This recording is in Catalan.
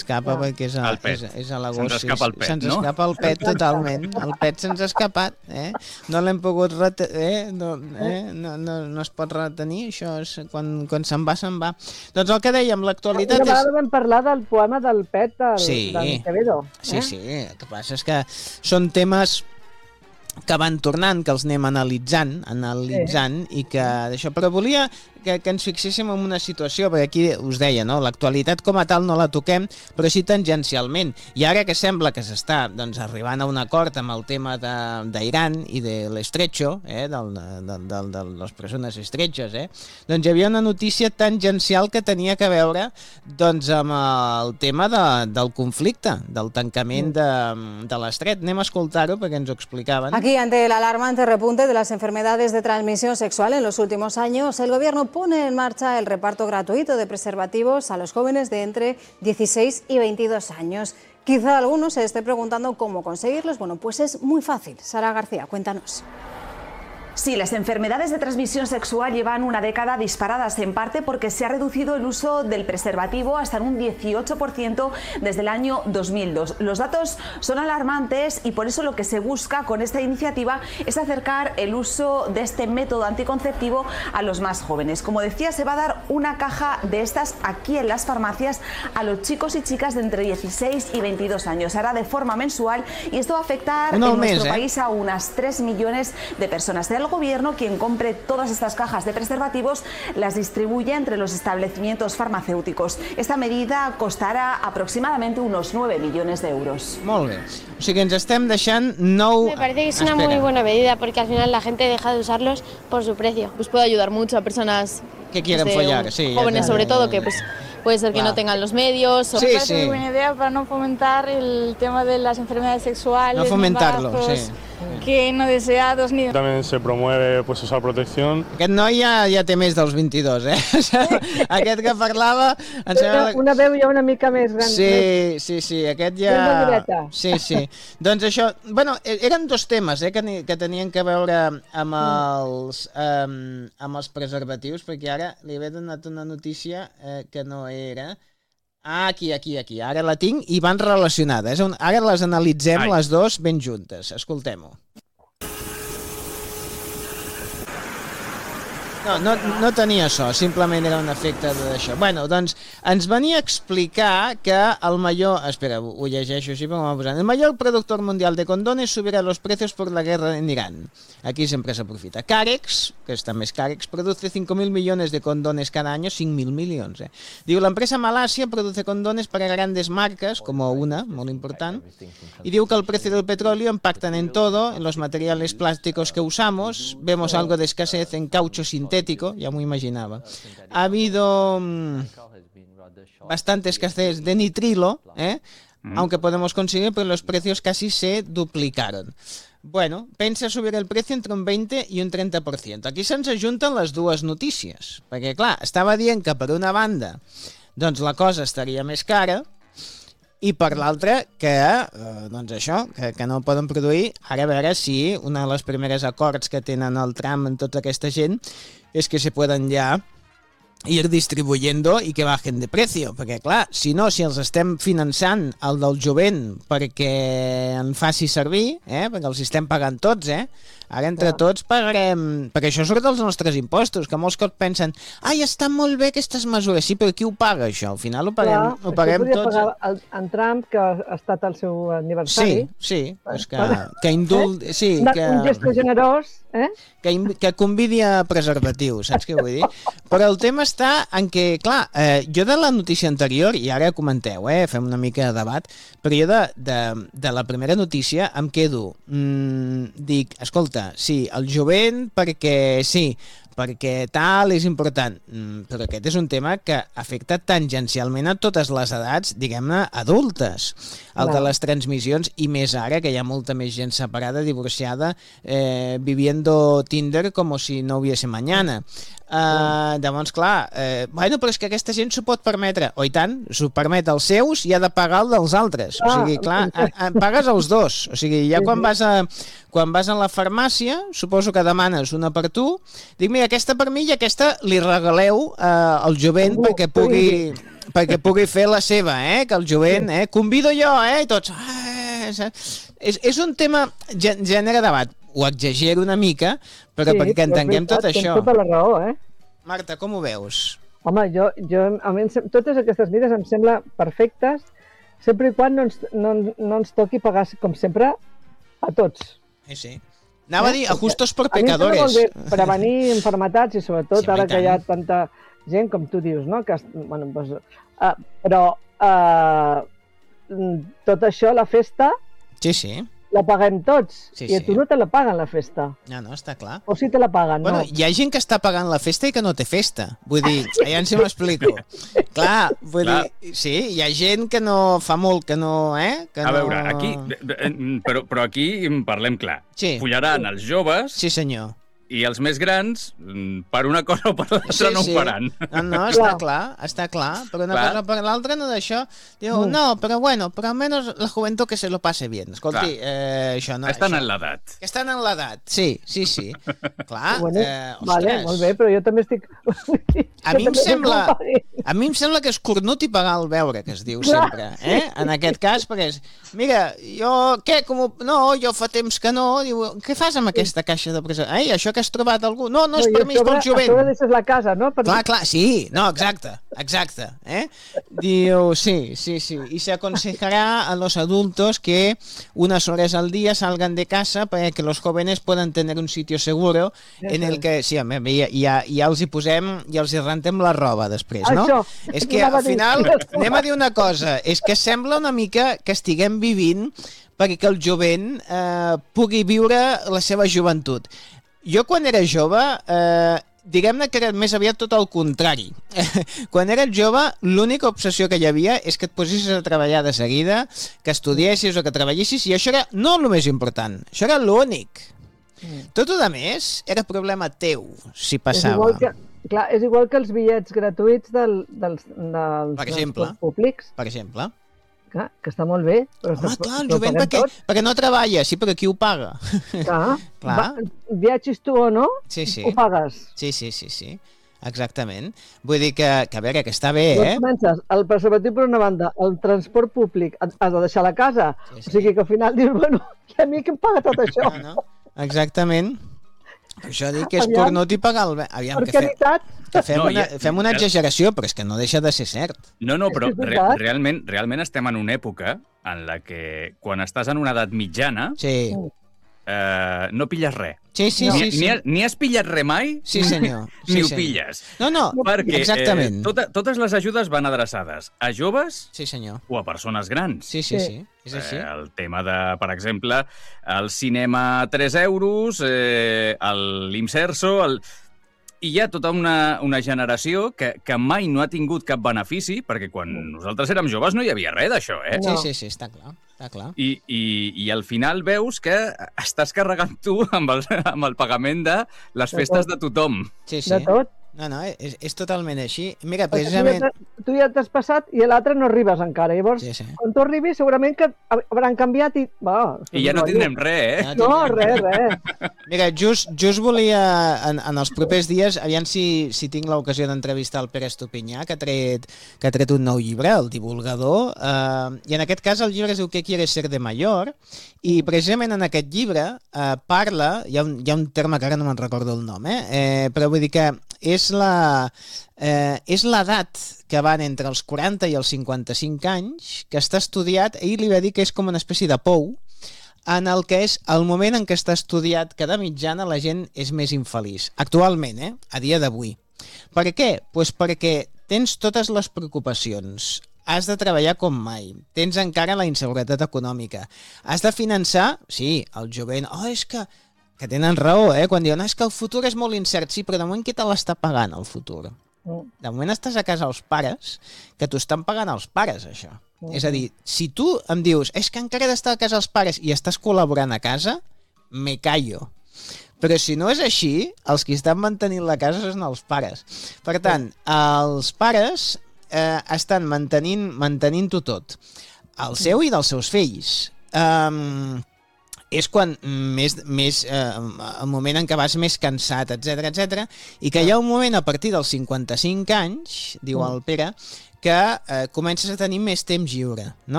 escapa perquè és a l'agost. Se'ns escapa el pet, no? Se'ns escapa el pet totalment. El pet se'ns ha escapat. No l'hem pogut no es pot retenir. Això és quan se'n va, se'n va. Doncs el que dèiem, l'actualitat és... Una vegada vam parlar del poema del pet del Quevedo. Sí. El que passa és que són temes que van tornant, que els anem analitzant i que d'això, però volia que ens fixéssim en una situació, perquè aquí us deia, no? L'actualitat com a tal no la toquem, però sí tangencialment, i ara que sembla que s'està arribant a un acord amb el tema d'Iran i de l'estretxo, de les persones estrechos, doncs hi havia una notícia tangencial que tenia que veure amb el tema del conflicte, del tancament de l'estret. Anem a escoltar-ho perquè ens ho explicaven. Aquí, ante el alarmante repunte de las enfermedades de transmisión sexual en los últimos años, el gobierno pone en marcha el reparto gratuito de preservativos a los jóvenes de entre 16 y 22 años. Quizá algunos se esté preguntando cómo conseguirlos. Bueno, pues es muy fácil. Sara García, cuéntanos. Sí, las enfermedades de transmisión sexual llevan una década disparadas, en parte porque se ha reducido el uso del preservativo hasta en un 18% desde el año 2002. Los datos son alarmantes y por eso lo que se busca con esta iniciativa es acercar el uso de este método anticonceptivo a los más jóvenes. Como decía, se va a dar una caja de estas aquí en las farmacias a los chicos y chicas de entre 16 y 22 años. Se hará de forma mensual y esto va a afectar en nuestro país a unas 3 millones de personas. El gobierno, quien compre todas estas cajas de preservativos, las distribuye entre los establecimientos farmacéuticos. Esta medida costará aproximadamente unos 9 millones de euros. Molt bé. O sigui que ens estem deixant 9... Me parece que es una muy buena medida porque al final la gente deja de usarlos por su precio. Pues puede ayudar mucho a personas que quieren follar, sí, jóvenes sobre todo, que pues puede ser que no tengan los medios. Me parece muy buena idea para no fomentar el tema de las enfermedades sexuales, no fomentarlo, sí. Que no deseados ni... También se promueve pues usar protección. Aquest noi ja té més dels 22, Aquest que parlava... Una veu ja una mica més gran. Sí, aquest ja... Sí. Doncs això... Bueno, eren dos temes que tenien que veure amb els preservatius, perquè ara li havia donat una notícia que no era... Aquí. Ara la tinc i van relacionades. Ara les analitzem les dues ben juntes. Escoltem-ho. No tenia això, simplement era un efecte d'això. Bueno, doncs ens venia a explicar que el mayor... Espera, ho llegeixo així, però m'ho posant. El mayor productor mundial de condones subirá los precios por la guerra en Irán. Aquí siempre se aprofita. Carex, que està més Carex, produce 5.000 millones de condones cada año, 5.000 milions. Diu, la empresa Malasia produce condones para grandes marcas, como una, muy importante, y diu que el precio del petróleo impactan en todo, en los materiales plásticos que usamos, vemos algo de escasez en caucho sintético, ya me imaginaba. Ha habido bastante escasez de nitrilo, aunque podemos conseguir, pero los precios casi se duplicaron. Bueno, pensa subir el precio entre un 20 i un 30%. Aquí se'ns ajunten les dues notícies, perquè clar, estava dient que per una banda doncs la cosa estaria més cara i per l'altra que, doncs això, que no poden produir. Ara a veure si una de les primeres acords que tenen el Trump en tota aquesta gent és que se poden ja ir distribuyendo i que bajen de precio, perquè clar, si no, si els estem finançant el del jovent perquè en faci servir, perquè els estem pagant tots, ara entre tots pagarem, perquè això surt dels nostres impostos, que molts cops pensen, ai, estan molt bé aquestes mesures, sí, però qui ho paga això? Al final ho paguem tots. Pagar en Trump, que ha estat el seu aniversari. Sí, doncs que indulti... Un gesto generós, que convidi a preservatius, saps què vull dir? Però el tema està en què, clar, jo de la notícia anterior, i ara comenteu, fem una mica de debat, però jo de la primera notícia em quedo, dic, escolta, sí, el jovent perquè sí, perquè tal és important, però aquest és un tema que afecta tangencialment a totes les edats, diguem-ne, adultes, el de les transmissions, i més ara, que hi ha molta més gent separada, divorciada, viviendo Tinder com si no hubiese mañana. Llavors, clar, bueno, però és que aquesta gent s'ho pot permetre, o i tant, s'ho permet els seus i ha de pagar el dels altres, o sigui, clar, pagues els dos, o sigui, ja quan vas a la farmàcia, suposo que demanes una per tu, dic, mira, aquesta per mi i aquesta li regaleu al jovent perquè perquè pugui fer la seva, que el jovent, convido jo, i tots... És un tema, genera debat, ho exagero una mica, però perquè entenguem tot això. Tens tota la raó, Marta, com ho veus? Home, a mi totes aquestes mides em sembla perfectes, sempre i quan no ens toqui pagar, com sempre, a tots. Sí. Anava a dir, a justos por pecadores. A mi em sembla molt bé prevenir malaltats i sobretot ara que hi ha tanta gent, com tu dius, no? Que, bueno, doncs, però tot això, la festa, la paguem tots. I a tu no te la paguen, la festa. No, està clar. O si te la paguen, no. Hi ha gent que està pagant la festa i que no té festa. Vull dir, ja si m'explico. Clar, vull dir, sí, hi ha gent que no fa molt, que no... A veure, aquí... Però aquí parlem clar. Follaran els joves... Sí, senyor. I els més grans, per una cosa o per l'altra, no ho faran. No, està clar. Per una cosa o per l'altra, no d'això. Diu, no, però bueno, però almenys la joventut que se lo pase bien. Escolti, això no... Estan en l'edat. Estan en l'edat, sí. Clar, vale, molt bé, però jo també estic... A mi em sembla que és cornut i pagar el beure, que es diu sempre, en aquest cas, perquè és... Mira, jo, què? No, jo fa temps que no. Diu, què fas amb aquesta caixa de presó? Això que has trobat algú? No, és permís pel jovent. A sobre deixes la casa, no? Clar, sí, no, exacte. Diu, sí. Y se aconsejará a los adultos que unas horas al día salgan de casa para que los jóvenes puedan tener un sitio seguro en el que, sí, ja els hi posem, ja els hi rentem la roba després, no? És que al final, anem a dir una cosa, és que sembla una mica que estiguem vivint perquè el jovent pugui viure la seva joventut. Jo quan era jove, diguem-ne que era més aviat tot el contrari. Quan eres jove, l'única obsessió que hi havia és que et posessis a treballar de seguida, que estudiessis o que treballessis, i això era no el més important, això era l'únic. Tot el més era problema teu, si passava. És igual que els bitllets gratuïts dels públics. Per exemple. Que està molt bé. Home, clar, el jovent perquè no treballa, sí, perquè qui ho paga? Clar. Viatgis tu o no, ho pagues. Sí, exactament. Vull dir que a veure, que està bé, Comences el preservatiu per una banda, el transport públic, has de deixar la casa, o sigui que al final dius, bueno, i a mi qui em paga tot això? No. Exactament. Això dic que és cornut i pagar el... Aviam, que fem una exageració, però és que no deixa de ser cert. No, però realment estem en una època en la que quan estàs en una edat mitjana no pilles res. Sí. Ni has pillat res mai, senyor. Ni ho pilles. No, perquè exactament. Totes les ajudes van adreçades a joves o a persones grans. Sí, és així. El tema de, per exemple, el cinema 3 euros, l'Imserso... I hi ha tota una generació que mai no ha tingut cap benefici, perquè quan nosaltres érem joves no hi havia res d'això, Sí, està clar. I al final veus que estàs carregant tu amb el pagament de les festes de tothom. Sí. De tot. No, és totalment així. Mira, precisament... Tu ja t'has passat i l'altre no arribes encara. Llavors, quan tu arribis, segurament que hauran canviat i... I ja no tindrem res, No, res. Mira, just volia, en els propers dies, aviam si tinc l'ocasió d'entrevistar el Pere Estupinyà, que ha tret un nou llibre, El divulgador, i en aquest cas el llibre es diu ¿Qué quieres ser de mayor? I precisament en aquest llibre parla, hi ha un terme que ara no me'n recordo el nom, però vull dir que és l'edat que van entre els 40 i els 55 anys, que està estudiat, ell li va dir que és com una espècie de pou, en el que és el moment en què està estudiat que de mitjana la gent és més infeliç. Actualment, a dia d'avui. Per què? Doncs perquè tens totes les preocupacions, has de treballar com mai, tens encara la inseguretat econòmica, has de finançar, sí, el jovent, és que tenen raó, quan diuen, és que el futur és molt incert, sí, però de moment qui te l'està pagant el futur? De moment estàs a casa els pares, que t'ho estan pagant els pares, això. És a dir, si tu em dius, és que encara he d'estar a casa els pares i estàs col·laborant a casa, me callo. Però si no és així, els qui estan mantenint la casa són els pares. Per tant, els pares estan mantenint-ho tot, el seu i dels seus fills. És quan el moment en què vas més cansat, etc, i que hi ha un moment a partir dels 55 anys, diu el Pere, que comences a tenir més temps lliure, no?